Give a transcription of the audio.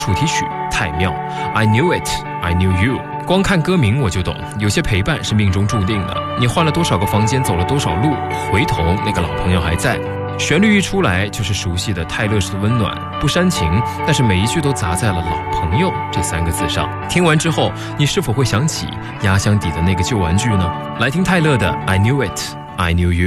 主题曲太妙 I knew it, I knew you。 光看歌名我就懂，有些陪伴是命中注定的。你换了多少个房间，走了多少路，回头那个老朋友还在。旋律一出来就是熟悉的泰勒式的温暖，不煽情，但是每一句都砸在了老朋友这3个字上。听完之后，你是否会想起压箱底的那个旧玩具呢？来听泰勒的 I knew it, I knew you。